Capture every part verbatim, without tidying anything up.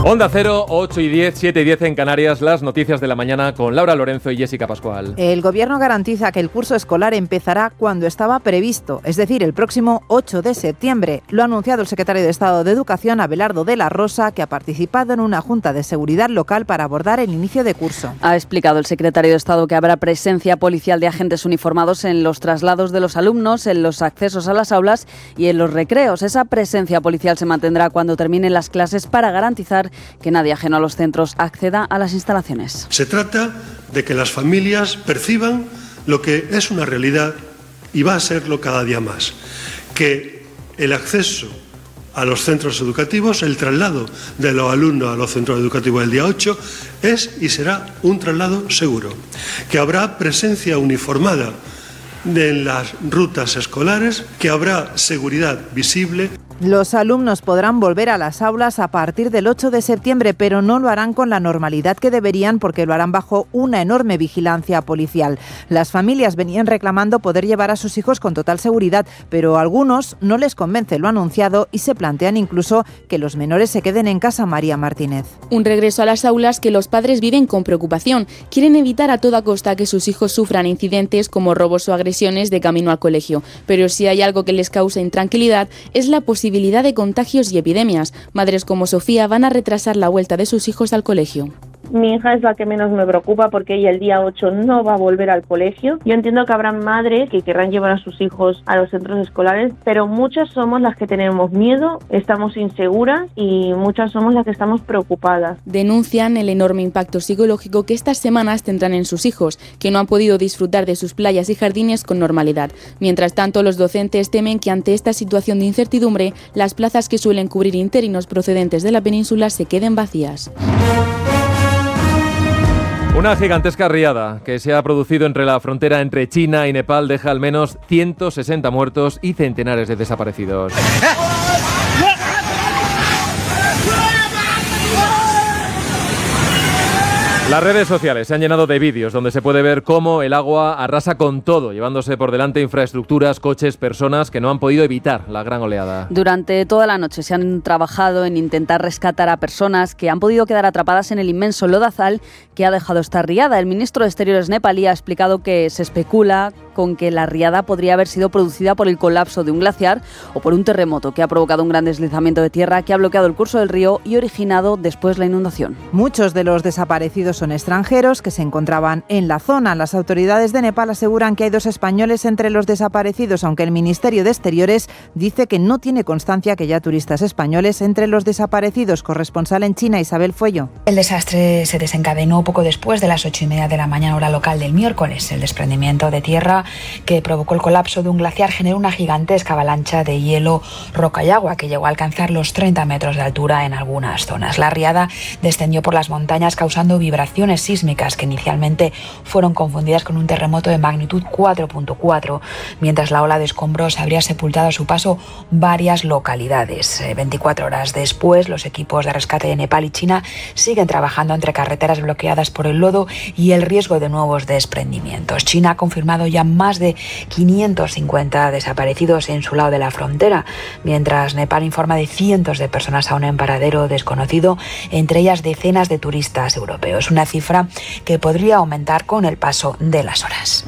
Onda Cero, ocho y diez, siete y diez en Canarias, las noticias de la mañana con Laura Lorenzo y Jessica Pascual. El Gobierno garantiza que el curso escolar empezará cuando estaba previsto, es decir, el próximo ocho de septiembre. Lo ha anunciado el secretario de Estado de Educación, Abelardo de la Rosa, que ha participado en una junta de seguridad local para abordar el inicio de curso. Ha explicado el secretario de Estado que habrá presencia policial de agentes uniformados en los traslados de los alumnos, en los accesos a las aulas y en los recreos. Esa presencia policial se mantendrá cuando terminen las clases para garantizar que nadie ajeno a los centros acceda a las instalaciones. Se trata de que las familias perciban lo que es una realidad y va a serlo cada día más, que el acceso a los centros educativos, el traslado de los alumnos a los centros educativos el día ocho es y será un traslado seguro, que habrá presencia uniformada en las rutas escolares, que habrá seguridad visible. Los alumnos podrán volver a las aulas a partir del ocho de septiembre, pero no lo harán con la normalidad que deberían porque lo harán bajo una enorme vigilancia policial. Las familias venían reclamando poder llevar a sus hijos con total seguridad, pero a algunos no les convence lo anunciado y se plantean incluso que los menores se queden en casa. María Martínez. Un regreso a las aulas que los padres viven con preocupación. Quieren evitar a toda costa que sus hijos sufran incidentes como robos o agresiones de camino al colegio. Pero si hay algo que les causa intranquilidad es la posibilidad de contagios y epidemias. Madres como Sofía van a retrasar la vuelta de sus hijos al colegio. Mi hija es la que menos me preocupa porque ella el día ocho no va a volver al colegio. Yo entiendo que habrá madres que querrán llevar a sus hijos a los centros escolares, pero muchas somos las que tenemos miedo, estamos inseguras y muchas somos las que estamos preocupadas. Denuncian el enorme impacto psicológico que estas semanas tendrán en sus hijos, que no han podido disfrutar de sus playas y jardines con normalidad. Mientras tanto, los docentes temen que ante esta situación de incertidumbre, las plazas que suelen cubrir interinos procedentes de la península se queden vacías. Una gigantesca riada que se ha producido entre la frontera entre China y Nepal deja al menos ciento sesenta muertos y centenares de desaparecidos. Las redes sociales se han llenado de vídeos donde se puede ver cómo el agua arrasa con todo, llevándose por delante infraestructuras, coches, personas que no han podido evitar la gran oleada. Durante toda la noche se han trabajado en intentar rescatar a personas que han podido quedar atrapadas en el inmenso lodazal que ha dejado esta riada. El ministro de Exteriores nepalí ha explicado que se especula con que la riada podría haber sido producida por el colapso de un glaciar o por un terremoto que ha provocado un gran deslizamiento de tierra que ha bloqueado el curso del río y originado después la inundación. Muchos de los desaparecidos son extranjeros que se encontraban en la zona. Las autoridades de Nepal aseguran que hay dos españoles entre los desaparecidos, aunque el Ministerio de Exteriores dice que no tiene constancia que haya turistas españoles entre los desaparecidos. Corresponsal en China, Isabel Fuello. El desastre se desencadenó poco después de las ocho y media de la mañana hora local del miércoles. El desprendimiento de tierra que provocó el colapso de un glaciar generó una gigantesca avalancha de hielo, roca y agua que llegó a alcanzar los treinta metros de altura en algunas zonas. La riada descendió por las montañas causando vibraciones sísmicas que inicialmente fueron confundidas con un terremoto de magnitud cuatro punto cuatro, mientras la ola de escombros habría sepultado a su paso varias localidades. veinticuatro horas después, los equipos de rescate de Nepal y China siguen trabajando entre carreteras bloqueadas por el lodo y el riesgo de nuevos desprendimientos. China ha confirmado ya más de quinientos cincuenta desaparecidos en su lado de la frontera, mientras Nepal informa de cientos de personas aún en paradero desconocido, entre ellas decenas de turistas europeos, una cifra que podría aumentar con el paso de las horas.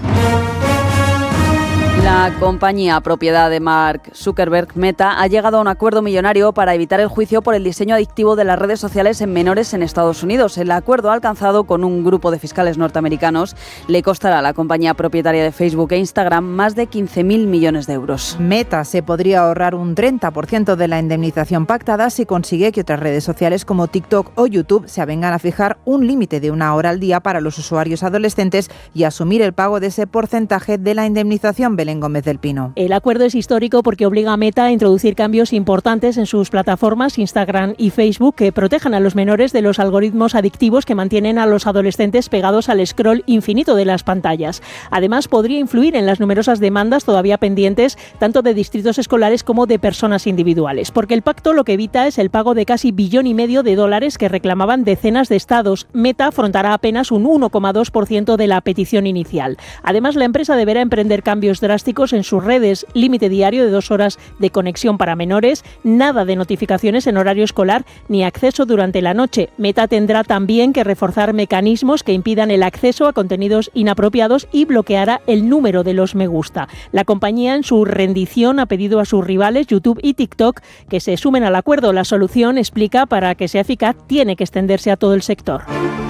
La compañía propiedad de Mark Zuckerberg, Meta, ha llegado a un acuerdo millonario para evitar el juicio por el diseño adictivo de las redes sociales en menores en Estados Unidos. El acuerdo alcanzado con un grupo de fiscales norteamericanos le costará a la compañía propietaria de Facebook e Instagram más de quince mil millones de euros. Meta se podría ahorrar un treinta por ciento de la indemnización pactada si consigue que otras redes sociales como TikTok o YouTube se avengan a fijar un límite de una hora al día para los usuarios adolescentes y asumir el pago de ese porcentaje de la indemnización. Belén Gómez del Pino. El acuerdo es histórico porque obliga a Meta a introducir cambios importantes en sus plataformas Instagram y Facebook que protejan a los menores de los algoritmos adictivos que mantienen a los adolescentes pegados al scroll infinito de las pantallas. Además, podría influir en las numerosas demandas todavía pendientes tanto de distritos escolares como de personas individuales, porque el pacto lo que evita es el pago de casi billón y medio de dólares que reclamaban decenas de estados. Meta afrontará apenas un uno coma dos por ciento de la petición inicial. Además, la empresa deberá emprender cambios drásticos drásticos en sus redes, límite diario de dos horas de conexión para menores, nada de notificaciones en horario escolar ni acceso durante la noche. Meta tendrá también que reforzar mecanismos que impidan el acceso a contenidos inapropiados y bloqueará el número de los me gusta. La compañía en su rendición ha pedido a sus rivales YouTube y TikTok que se sumen al acuerdo. La solución, explica, para que sea eficaz tiene que extenderse a todo el sector.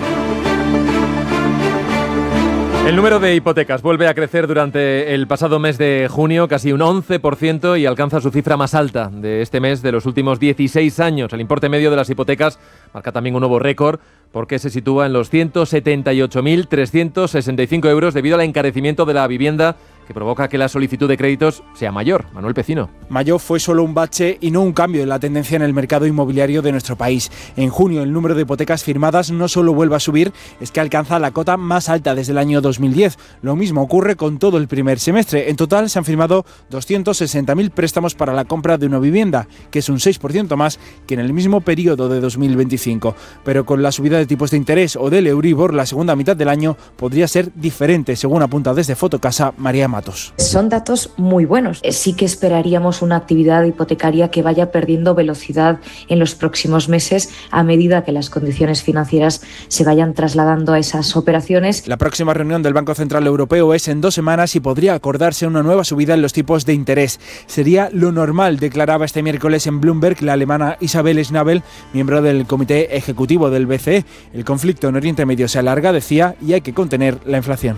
El número de hipotecas vuelve a crecer durante el pasado mes de junio, casi un once por ciento, y alcanza su cifra más alta de este mes de los últimos dieciséis años. El importe medio de las hipotecas marca también un nuevo récord porque se sitúa en los ciento setenta y ocho mil trescientos sesenta y cinco euros debido al encarecimiento de la vivienda que provoca que la solicitud de créditos sea mayor. Manuel Pecino. Mayo fue solo un bache y no un cambio en la tendencia en el mercado inmobiliario de nuestro país. En junio el número de hipotecas firmadas no solo vuelve a subir, es que alcanza la cota más alta desde el año dos mil diez. Lo mismo ocurre con todo el primer semestre. En total se han firmado doscientos sesenta mil préstamos para la compra de una vivienda, que es un seis por ciento más que en el mismo periodo de dos mil veinticinco. Pero con la subida de tipos de interés o del Euribor, la segunda mitad del año podría ser diferente, según apunta desde Fotocasa María Matos. Son datos muy buenos. Sí que esperaríamos una actividad hipotecaria que vaya perdiendo velocidad en los próximos meses a medida que las condiciones financieras se vayan trasladando a esas operaciones. La próxima reunión del Banco Central Europeo es en dos semanas y podría acordarse una nueva subida en los tipos de interés. Sería lo normal, declaraba este miércoles en Bloomberg la alemana Isabel Schnabel, miembro del comité ejecutivo del B C E. El conflicto en Oriente Medio se alarga, decía, y hay que contener la inflación.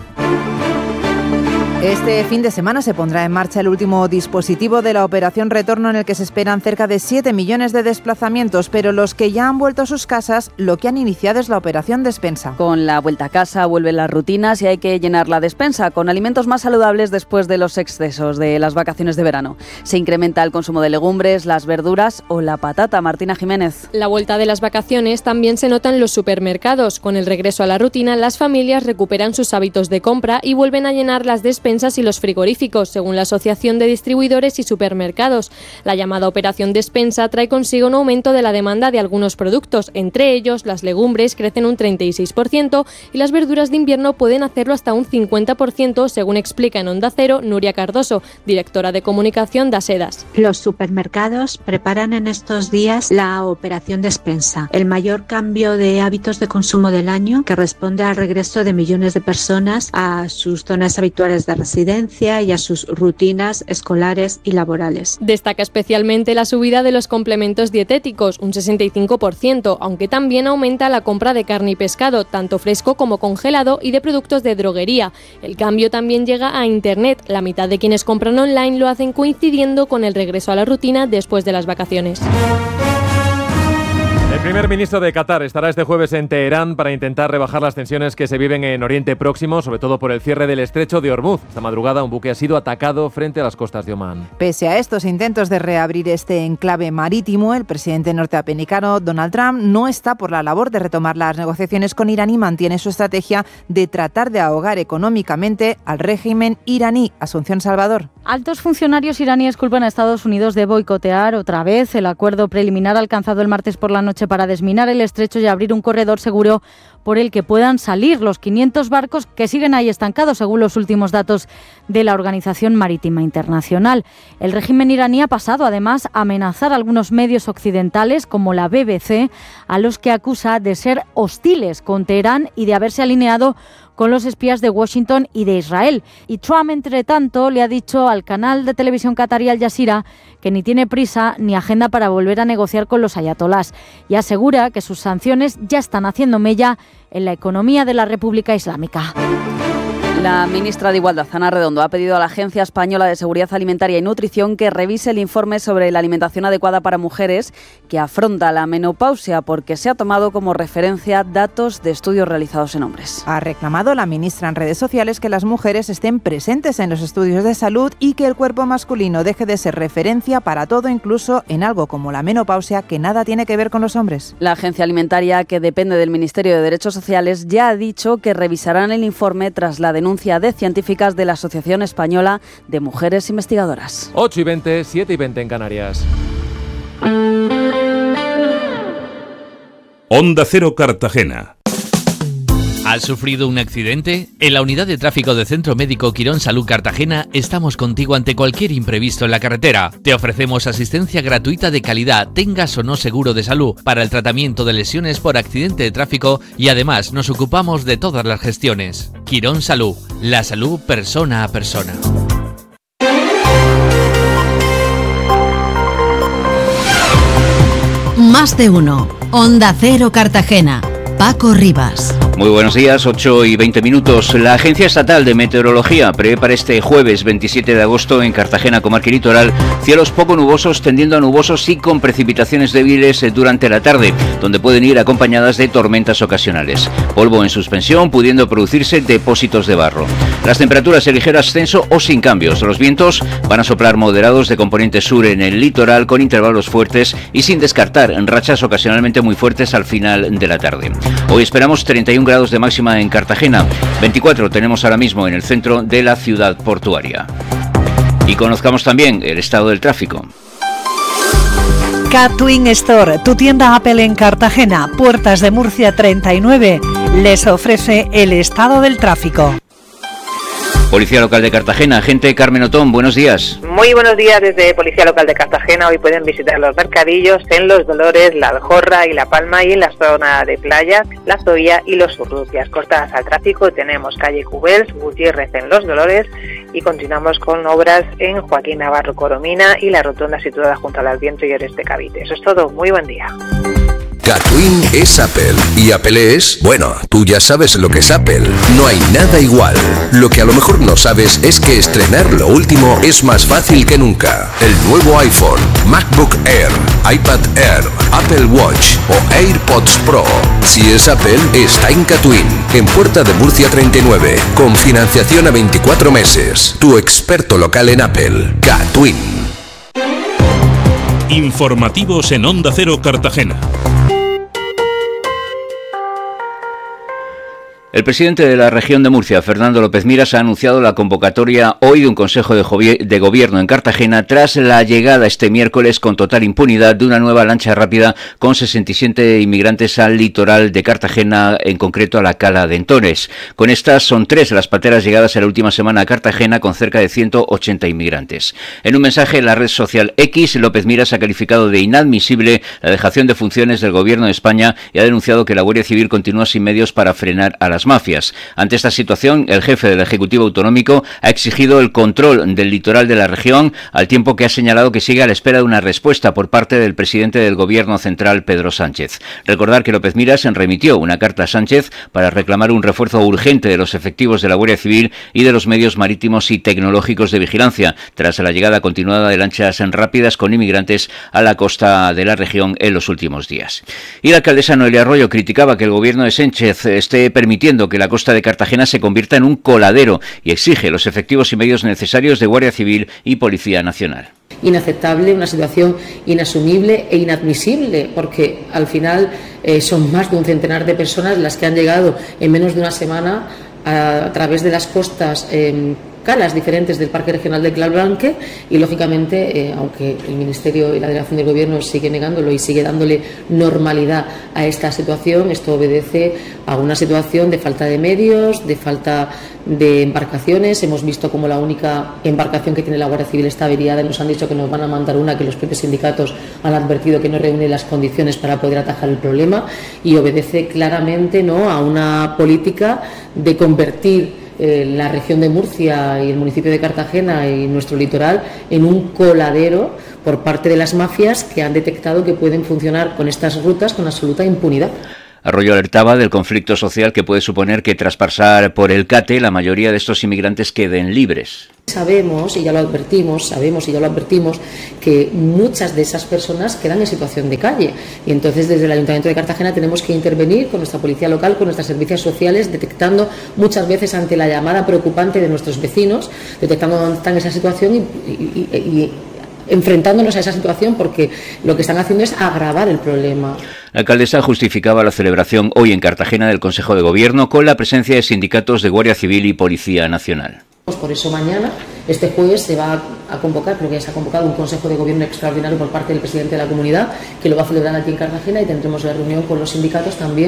Este fin de semana se pondrá en marcha el último dispositivo de la Operación Retorno, en el que se esperan cerca de siete millones de desplazamientos, pero los que ya han vuelto a sus casas, lo que han iniciado es la Operación Despensa. Con la vuelta a casa vuelven las rutinas y hay que llenar la despensa con alimentos más saludables después de los excesos de las vacaciones de verano. Se incrementa el consumo de legumbres, las verduras o la patata. Martina Jiménez. La vuelta de las vacaciones también se nota en los supermercados. Con el regreso a la rutina, las familias recuperan sus hábitos de compra y vuelven a llenar las despensas y los frigoríficos, según la Asociación de Distribuidores y Supermercados. La llamada Operación Despensa trae consigo un aumento de la demanda de algunos productos. Entre ellos, las legumbres crecen un treinta y seis por ciento y las verduras de invierno pueden hacerlo hasta un cincuenta por ciento, según explica en Onda Cero Nuria Cardoso, directora de comunicación de Asedas. Los supermercados preparan en estos días la Operación Despensa, el mayor cambio de hábitos de consumo del año, que responde al regreso de millones de personas a sus zonas habituales de residencia y a sus rutinas escolares y laborales. Destaca especialmente la subida de los complementos dietéticos, un sesenta y cinco por ciento, aunque también aumenta la compra de carne y pescado, tanto fresco como congelado, y de productos de droguería. El cambio también llega a Internet. La mitad de quienes compran online lo hacen coincidiendo con el regreso a la rutina después de las vacaciones. El primer ministro de Qatar estará este jueves en Teherán para intentar rebajar las tensiones que se viven en Oriente Próximo, sobre todo por el cierre del estrecho de Hormuz. Esta madrugada un buque ha sido atacado frente a las costas de Omán. Pese a estos intentos de reabrir este enclave marítimo, el presidente norteamericano Donald Trump no está por la labor de retomar las negociaciones con Irán y mantiene su estrategia de tratar de ahogar económicamente al régimen iraní. Asunción Salvador. Altos funcionarios iraníes culpan a Estados Unidos de boicotear otra vez el acuerdo preliminar alcanzado el martes por la noche para desminar el estrecho y abrir un corredor seguro por el que puedan salir los quinientos barcos que siguen ahí estancados, según los últimos datos de la Organización Marítima Internacional. El régimen iraní ha pasado, además, a amenazar a algunos medios occidentales, como la B B C, a los que acusa de ser hostiles con Teherán y de haberse alineado con los espías de Washington y de Israel. Y Trump, entre tanto, le ha dicho al canal de televisión catarí Al Jazeera que ni tiene prisa ni agenda para volver a negociar con los ayatolás, y asegura que sus sanciones ya están haciendo mella en la economía de la República Islámica. La ministra de Igualdad, Ana Redondo, ha pedido a la Agencia Española de Seguridad Alimentaria y Nutrición que revise el informe sobre la alimentación adecuada para mujeres que afronta la menopausia, porque se ha tomado como referencia datos de estudios realizados en hombres. Ha reclamado la ministra en redes sociales que las mujeres estén presentes en los estudios de salud y que el cuerpo masculino deje de ser referencia para todo, incluso en algo como la menopausia, que nada tiene que ver con los hombres. La Agencia Alimentaria, que depende del Ministerio de Derechos Sociales, ya ha dicho que revisarán el informe tras la denuncia de científicas de la Asociación Española de Mujeres Investigadoras. ocho y veinte, siete y veinte en Canarias. Onda Cero Cartagena. ¿Has sufrido un accidente? En la unidad de tráfico de Centro Médico Quirón Salud Cartagena estamos contigo ante cualquier imprevisto en la carretera. Te ofrecemos asistencia gratuita de calidad, tengas o no seguro de salud, para el tratamiento de lesiones por accidente de tráfico y además nos ocupamos de todas las gestiones. Quirón Salud, la salud persona a persona. Más de uno. Onda Cero Cartagena. Paco Rivas. Muy buenos días, ocho y veinte minutos. La Agencia Estatal de Meteorología prevé para este jueves veintisiete de agosto en Cartagena, comarca y litoral, cielos poco nubosos tendiendo a nubosos y con precipitaciones débiles durante la tarde, donde pueden ir acompañadas de tormentas ocasionales. Polvo en suspensión, pudiendo producirse depósitos de barro. Las temperaturas en ligero ascenso o sin cambios. Los vientos van a soplar moderados de componente sur en el litoral con intervalos fuertes y sin descartar rachas ocasionalmente muy fuertes al final de la tarde. Hoy esperamos treinta y uno grados de máxima en Cartagena, veinticuatro tenemos ahora mismo en el centro de la ciudad portuaria. Y conozcamos también el estado del tráfico. Catwin Store, tu tienda Apple en Cartagena, Puertas de Murcia treinta y nueve, les ofrece el estado del tráfico. Policía Local de Cartagena, agente Carmen Otón, buenos días. Muy buenos días desde Policía Local de Cartagena. Hoy pueden visitar los mercadillos en Los Dolores, La Aljorra y La Palma, y en la zona de playas, La Zoya y Los Urrucias. Cortadas al tráfico tenemos calle Cubels, Gutiérrez en Los Dolores, y continuamos con obras en Joaquín Navarro Coromina y la rotonda situada junto al Adviento y Oreste Cavite. Eso es todo, muy buen día. Catwin es Apple y Apple es, bueno, tú ya sabes lo que es Apple, no hay nada igual. Lo que a lo mejor no sabes es que estrenar lo último es más fácil que nunca. El nuevo iPhone, MacBook Air, iPad Air, Apple Watch o AirPods Pro. Si es Apple, está en Catwin, en Puerta de Murcia treinta y nueve, con financiación a veinticuatro meses. Tu experto local en Apple, Catwin. Informativos en Onda Cero Cartagena. El presidente de la región de Murcia, Fernando López Miras, ha anunciado la convocatoria hoy de un Consejo de, Jovi- de Gobierno en Cartagena tras la llegada este miércoles con total impunidad de una nueva lancha rápida con sesenta y siete inmigrantes al litoral de Cartagena, en concreto a la Cala de Entones. Con estas son tres las pateras llegadas en la última semana a Cartagena con cerca de ciento ochenta inmigrantes. En un mensaje en la red social X, López Miras ha calificado de inadmisible la dejación de funciones del Gobierno de España y ha denunciado que la Guardia Civil continúa sin medios para frenar a las mafias. Ante esta situación, el jefe del Ejecutivo Autonómico ha exigido el control del litoral de la región, al tiempo que ha señalado que sigue a la espera de una respuesta por parte del presidente del Gobierno Central, Pedro Sánchez. Recordar que López Miras remitió una carta a Sánchez para reclamar un refuerzo urgente de los efectivos de la Guardia Civil y de los medios marítimos y tecnológicos de vigilancia, tras la llegada continuada de lanchas rápidas con inmigrantes a la costa de la región en los últimos días. Y la alcaldesa Noelia Arroyo criticaba que el Gobierno de Sánchez esté permitiendo que la costa de Cartagena se convierta en un coladero y exige los efectivos y medios necesarios de Guardia Civil y Policía Nacional. Inaceptable, una situación inasumible e inadmisible, porque al final eh, son más de un centenar de personas las que han llegado en menos de una semana a, a través de las costas eh, calas diferentes del Parque Regional de Clarblanque y, lógicamente, eh, aunque el Ministerio y la delegación del Gobierno sigue negándolo y sigue dándole normalidad a esta situación, esto obedece a una situación de falta de medios, de falta de embarcaciones. Hemos visto como la única embarcación que tiene la Guardia Civil está averiada y nos han dicho que nos van a mandar una que los propios sindicatos han advertido que no reúne las condiciones para poder atajar el problema, y obedece claramente, ¿no?, a una política de convertir Eh, la región de Murcia y el municipio de Cartagena y nuestro litoral en un coladero por parte de las mafias que han detectado que pueden funcionar con estas rutas con absoluta impunidad. Arroyo alertaba del conflicto social que puede suponer que tras pasar por el CATE la mayoría de estos inmigrantes queden libres. Sabemos, y ya lo advertimos, sabemos y ya lo advertimos, que muchas de esas personas quedan en situación de calle, y entonces desde el Ayuntamiento de Cartagena tenemos que intervenir con nuestra policía local, con nuestros servicios sociales, detectando muchas veces ante la llamada preocupante de nuestros vecinos, detectando dónde están en esa situación y, y, y, y enfrentándonos a esa situación, porque lo que están haciendo es agravar el problema. La alcaldesa justificaba la celebración hoy en Cartagena del Consejo de Gobierno con la presencia de sindicatos de Guardia Civil y Policía Nacional. Por eso mañana, este jueves, se va a convocar, creo que ya se ha convocado un Consejo de Gobierno extraordinario por parte del presidente de la Comunidad, que lo va a celebrar aquí en Cartagena, y tendremos la reunión con los sindicatos también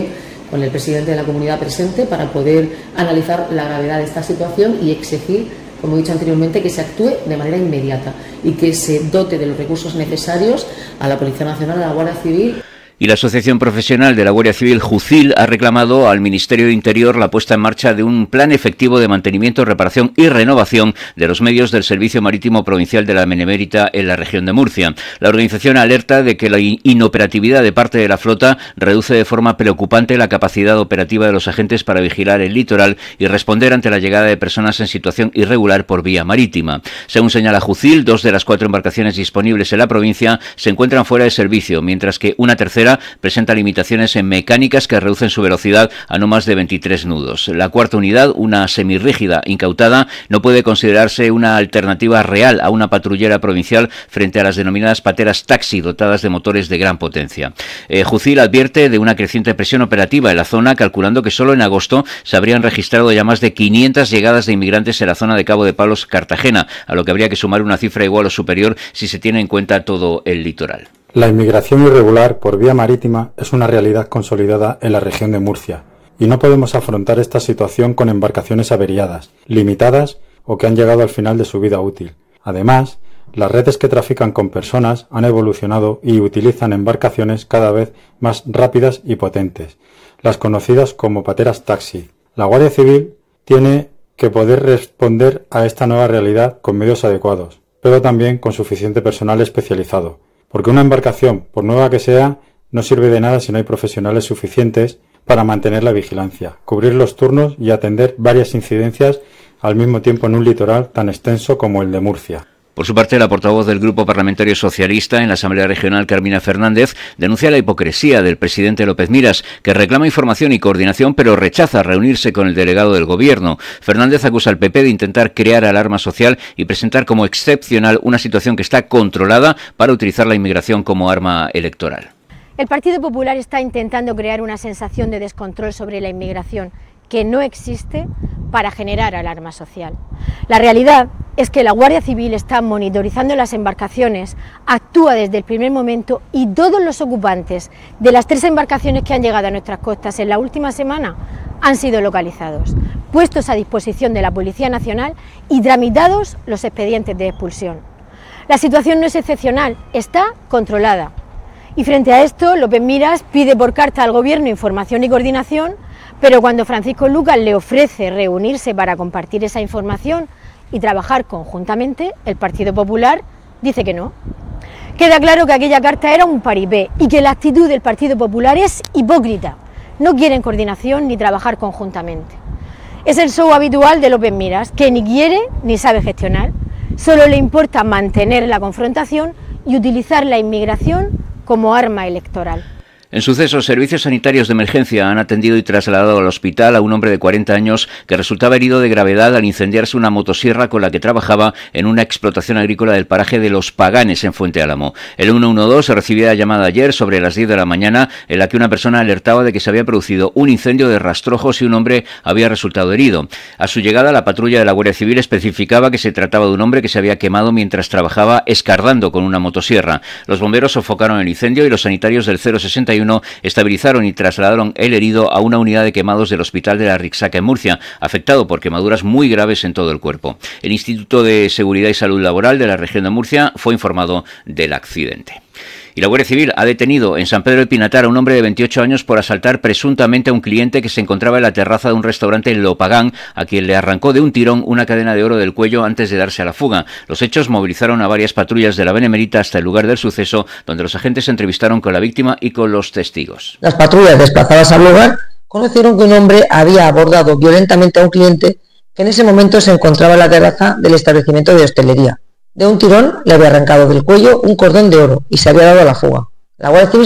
con el presidente de la comunidad presente para poder analizar la gravedad de esta situación y exigir, como he dicho anteriormente, que se actúe de manera inmediata y que se dote de los recursos necesarios a la Policía Nacional, a la Guardia Civil. Y la Asociación Profesional de la Guardia Civil, JUCIL, ha reclamado al Ministerio de Interior la puesta en marcha de un plan efectivo de mantenimiento, reparación y renovación de los medios del Servicio Marítimo Provincial de la Benemérita en la región de Murcia. La organización alerta de que la inoperatividad de parte de la flota reduce de forma preocupante la capacidad operativa de los agentes para vigilar el litoral y responder ante la llegada de personas en situación irregular por vía marítima. Según señala JUCIL, dos de las cuatro embarcaciones disponibles en la provincia se encuentran fuera de servicio, mientras que una tercera presenta limitaciones en mecánicas que reducen su velocidad a no más de veintitrés nudos. La cuarta unidad, una semirrígida incautada, no puede considerarse una alternativa real a una patrullera provincial frente a las denominadas pateras taxi dotadas de motores de gran potencia. Eh, JUCIL advierte de una creciente presión operativa en la zona, calculando que solo en agosto se habrían registrado ya más de quinientas llegadas de inmigrantes en la zona de Cabo de Palos, Cartagena, a lo que habría que sumar una cifra igual o superior si se tiene en cuenta todo el litoral. La inmigración irregular por vía marítima es una realidad consolidada en la región de Murcia y no podemos afrontar esta situación con embarcaciones averiadas, limitadas o que han llegado al final de su vida útil. Además, las redes que trafican con personas han evolucionado y utilizan embarcaciones cada vez más rápidas y potentes, las conocidas como pateras taxi. La Guardia Civil tiene que poder responder a esta nueva realidad con medios adecuados, pero también con suficiente personal especializado. Porque una embarcación, por nueva que sea, no sirve de nada si no hay profesionales suficientes para mantener la vigilancia, cubrir los turnos y atender varias incidencias al mismo tiempo en un litoral tan extenso como el de Murcia. Por su parte, la portavoz del Grupo Parlamentario Socialista en la Asamblea Regional, Carmina Fernández, denuncia la hipocresía del presidente López Miras, que reclama información y coordinación, pero rechaza reunirse con el delegado del Gobierno. Fernández acusa al P P de intentar crear alarma social y presentar como excepcional una situación que está controlada para utilizar la inmigración como arma electoral. El Partido Popular está intentando crear una sensación de descontrol sobre la inmigración que no existe para generar alarma social. La realidad es que la Guardia Civil está monitorizando las embarcaciones, actúa desde el primer momento y todos los ocupantes de las tres embarcaciones que han llegado a nuestras costas en la última semana han sido localizados, puestos a disposición de la Policía Nacional y tramitados los expedientes de expulsión. La situación no es excepcional, está controlada. Y frente a esto, López Miras pide por carta al Gobierno información y coordinación, pero cuando Francisco Lucas le ofrece reunirse para compartir esa información y trabajar conjuntamente, el Partido Popular dice que no. Queda claro que aquella carta era un paripé y que la actitud del Partido Popular es hipócrita. No quieren coordinación ni trabajar conjuntamente. Es el show habitual de López Miras, que ni quiere ni sabe gestionar. Solo le importa mantener la confrontación y utilizar la inmigración como arma electoral. En sucesos, servicios sanitarios de emergencia han atendido y trasladado al hospital a un hombre de cuarenta años que resultaba herido de gravedad al incendiarse una motosierra con la que trabajaba en una explotación agrícola del paraje de Los Paganes, en Fuente Álamo. El ciento doce recibía la llamada ayer sobre las diez de la mañana en la que una persona alertaba de que se había producido un incendio de rastrojos y un hombre había resultado herido. A su llegada, la patrulla de la Guardia Civil especificaba que se trataba de un hombre que se había quemado mientras trabajaba escardando con una motosierra. Los bomberos sofocaron el incendio y los sanitarios del cero sesenta y uno estabilizaron y trasladaron el herido a una unidad de quemados del Hospital de la Rixaca en Murcia, afectado por quemaduras muy graves en todo el cuerpo. El Instituto de Seguridad y Salud Laboral de la región de Murcia fue informado del accidente. Y la Guardia Civil ha detenido en San Pedro de Pinatar a un hombre de veintiocho años por asaltar presuntamente a un cliente que se encontraba en la terraza de un restaurante en Lopagán, a quien le arrancó de un tirón una cadena de oro del cuello antes de darse a la fuga. Los hechos movilizaron a varias patrullas de la Benemérita hasta el lugar del suceso, donde los agentes se entrevistaron con la víctima y con los testigos. Las patrullas desplazadas al lugar conocieron que un hombre había abordado violentamente a un cliente que en ese momento se encontraba en la terraza del establecimiento de hostelería. De un tirón le había arrancado del cuello un cordón de oro y se había dado a la fuga. La Guardia Civil